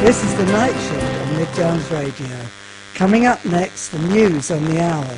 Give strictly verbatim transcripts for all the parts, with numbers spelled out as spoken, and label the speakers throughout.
Speaker 1: This is the Night Shift on Mid Downs Radio. Coming up next, the news on the hour.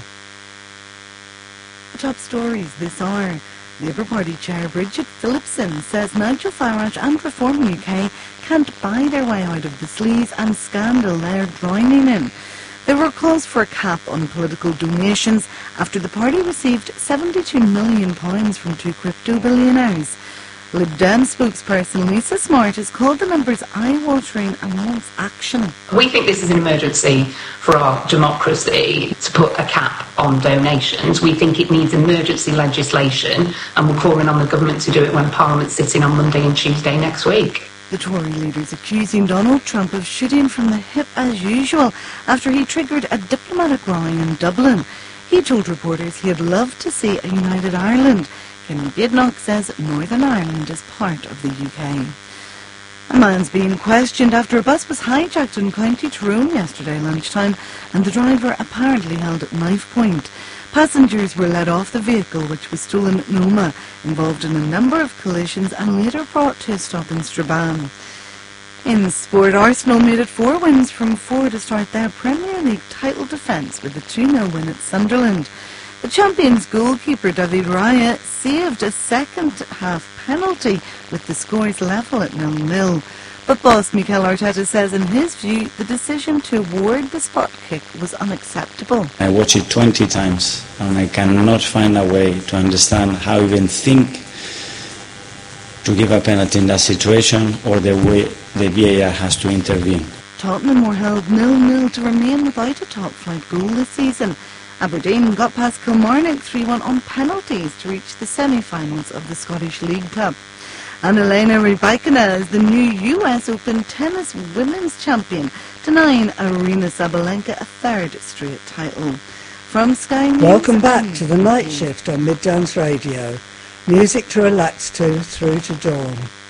Speaker 2: Top stories this hour. Labour Party Chair Bridget Phillipson says Nigel Farage and Reform U K can't buy their way out of the sleaze and scandal they're drowning in. There were calls for a cap on political donations after the party received seventy-two million pounds from two crypto billionaires. Lib Dem spokesperson Lisa Smart has called the numbers eye-watering and wants action.
Speaker 3: We think this is an emergency for our democracy to put a cap on donations. We think it needs emergency legislation, and we're calling on the government to do it when Parliament's sitting on Monday and Tuesday next week.
Speaker 2: The Tory leader's accusing Donald Trump of shooting from the hip as usual after he triggered a diplomatic rally in Dublin. He told reporters he'd love to see a united Ireland. Kenny Badenoch says Northern Ireland is part of the U K. A man's being questioned after a bus was hijacked in County Tyrone yesterday lunchtime and the driver apparently held at knife point. Passengers were led off the vehicle, which was stolen at Noma, involved in a number of collisions and later brought to a stop in Strabane. In sport, Arsenal made it four wins from four to start their Premier League title defence with a two nil win at Sunderland. The champions goalkeeper David Raya saved a second-half penalty with the scores level at nil nil. But boss Mikel Arteta says in his view the decision to award the spot kick was unacceptable.
Speaker 4: I watched it twenty times and I cannot find a way to understand how even think to give a penalty in that situation or the way the V A R has to intervene.
Speaker 2: Tottenham were held nil nil to remain without a top-flight goal this season. Aberdeen got past Kilmarnock three one on penalties to reach the semi-finals of the Scottish League Cup. And Elena Rybakina is the new U S Open tennis women's champion, denying Aryna Sabalenka a third straight title. From Sky News...
Speaker 1: Welcome back to the Night Shift on Mid Downs Radio. Music to relax to through to dawn.